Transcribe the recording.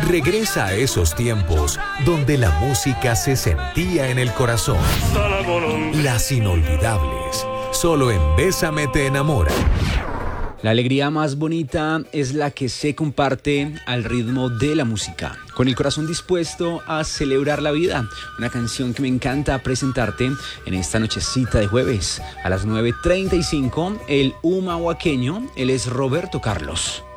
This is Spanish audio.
Regresa a esos tiempos donde la música se sentía en el corazón. Las inolvidables, solo en Bésame te enamora. La alegría más bonita es la que se comparte al ritmo de la música, con el corazón dispuesto a celebrar la vida. Una canción que me encanta presentarte en esta nochecita de jueves a las 9:35, el humahuaqueño, él es Roberto Carlos.